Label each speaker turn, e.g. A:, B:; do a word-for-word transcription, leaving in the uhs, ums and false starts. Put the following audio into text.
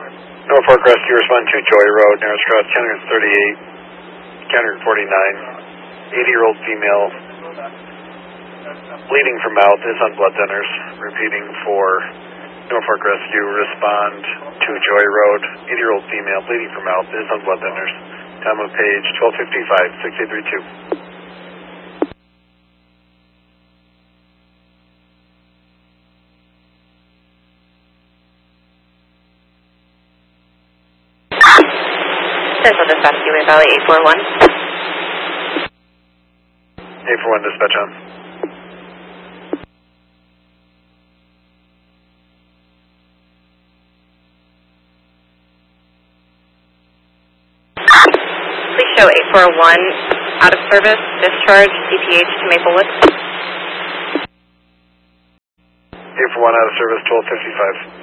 A: Norfolk Rescue, respond to Joy Road, nearest cross ten thirty-eight, ten forty-nine, eighty-year-old female, bleeding from mouth, is on blood thinners. Repeating for Norfolk Rescue, respond to Joy Road, eighty-year-old female, bleeding from mouth, is on blood thinners. Time of page twelve fifty-five, six eight three two.
B: Central Dispatch, Human Valley eight four one.
A: eight four one, dispatch on.
B: Please show eight four one out of service, discharge, C P H to Maplewood.
A: eight four one out of service, twelve fifty-five.